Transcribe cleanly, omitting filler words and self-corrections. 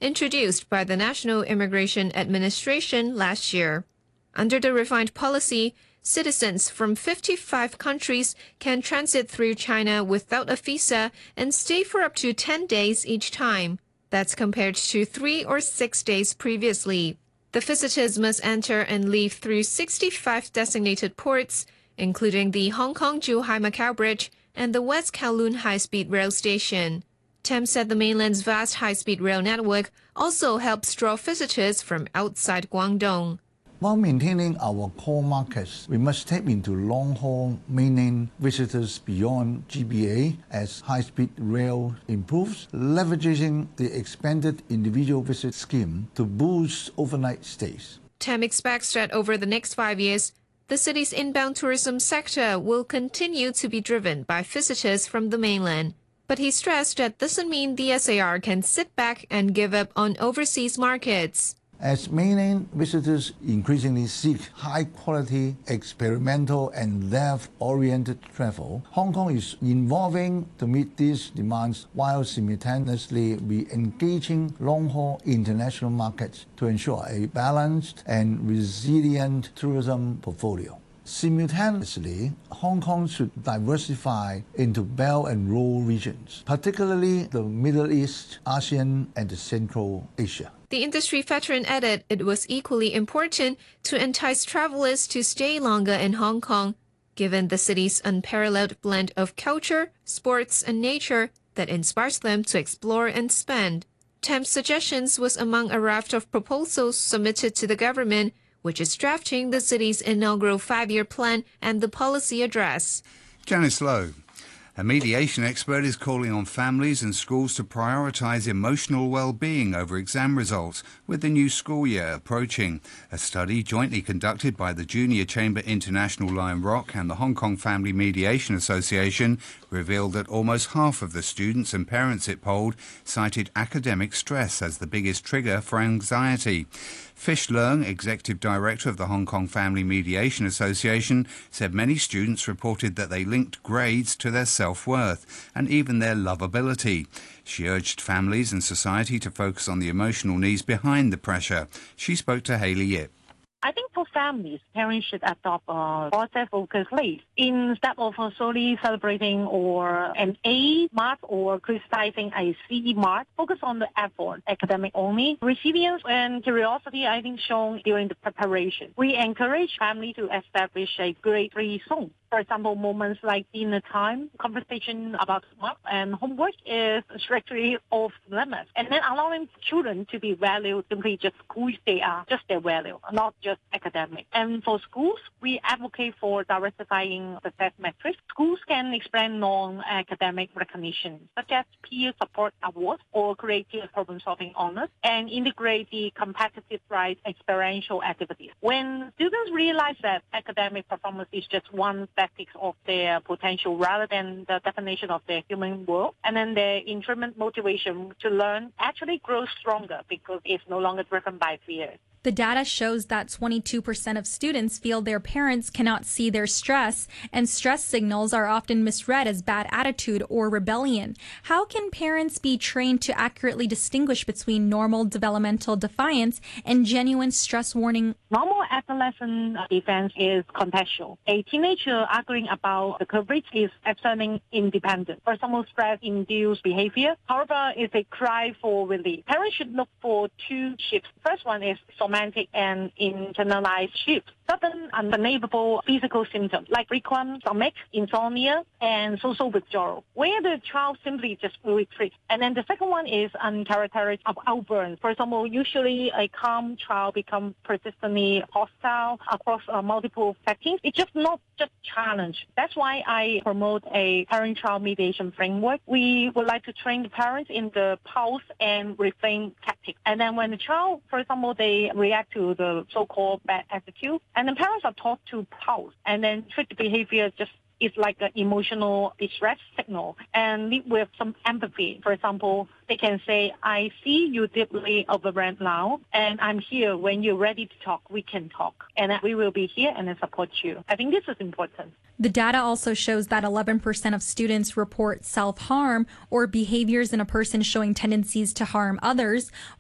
introduced by the National Immigration Administration last year. Under the refined policy, citizens from 55 countries can transit through China without a visa and stay for up to 10 days each time. That's compared to 3 or 6 days previously. The visitors must enter and leave through 65 designated ports, including the Hong Kong-Zhuhai-Macau Bridge and the West Kowloon High-Speed Rail Station. Tam said the mainland's vast high-speed rail network also helps draw visitors from outside Guangdong. While maintaining our core markets, we must tap into long-haul mainland visitors beyond GBA as high-speed rail improves, leveraging the expanded individual visit scheme to boost overnight stays. Tam expects that over the next 5 years, the city's inbound tourism sector will continue to be driven by visitors from the mainland. But he stressed that doesn't mean the SAR can sit back and give up on overseas markets. As mainland visitors increasingly seek high-quality, experimental and depth-oriented travel, Hong Kong is evolving to meet these demands while simultaneously re-engaging long-haul international markets to ensure a balanced and resilient tourism portfolio. Simultaneously, Hong Kong should diversify into Belt and Road regions, particularly the Middle East, ASEAN, and Central Asia. The industry veteran added it was equally important to entice travelers to stay longer in Hong Kong, given the city's unparalleled blend of culture, sports, and nature that inspires them to explore and spend. Tam's suggestions was among a raft of proposals submitted to the government, which is drafting the city's inaugural 5-year plan and the policy address. Janice Lowe. A mediation expert is calling on families and schools to prioritise emotional well-being over exam results with the new school year approaching. A study jointly conducted by the Junior Chamber International Lion Rock and the Hong Kong Family Mediation Association revealed that almost half of the students and parents it polled cited academic stress as the biggest trigger for anxiety. Fish Leung, Executive Director of the Hong Kong Family Mediation Association, said many students reported that they linked grades to their self-worth and even their lovability. She urged families and society to focus on the emotional needs behind the pressure. She spoke to Hayley Yip. I think for families, parents should adopt a process-focused way. Instead of solely celebrating or an A mark or criticizing a C mark, focus on the effort, academic only. Resilience and curiosity, I think, shown during the preparation. We encourage family to establish a grade-free zone. For example, moments like dinner time, conversation about mark and homework is strictly off limits. And then allowing children to be valued simply just who they are, just their value, not just academic. And for schools, we advocate for diversifying success metrics. Schools can expand non-academic recognition, such as peer support awards or creative problem-solving honors, and integrate the competitive right experiential activities. When students realize that academic performance is just one aspects of their potential rather than the definition of their human world, and then their intrinsic motivation to learn actually grows stronger because it's no longer driven by fear. The data shows that 22% of students feel their parents cannot see their stress, and stress signals are often misread as bad attitude or rebellion. How can parents be trained to accurately distinguish between normal developmental defiance and genuine stress warning? Normal adolescent defense is contextual. A teenager arguing about the coverage is exerting independence. For example, stress-induced behavior, however, is a cry for relief. Parents should look for two shifts. First one is somatic and internalized shifts. Sudden unbelievable physical symptoms like frequent stomach, insomnia, and social withdrawal, where the child simply just retreats. And then the second one is uncharacteristic outbursts. For example, usually a calm child becomes persistently hostile across multiple settings. It's just not just challenge. That's why I promote a parent-child mediation framework. We would like to train the parents in the pause and refrain tactics. And then when the child, for example, they react to the so-called bad attitude, and the parents are taught to pause and then treat the behavior just is like an emotional distress signal and lead with some empathy. For example, they can say, I see you deeply overwhelmed now, and I'm here. When you're ready to talk, we can talk. And we will be here and support you. I think this is important. The data also shows that 11% of students report self-harm or behaviors in a person showing tendencies to harm others,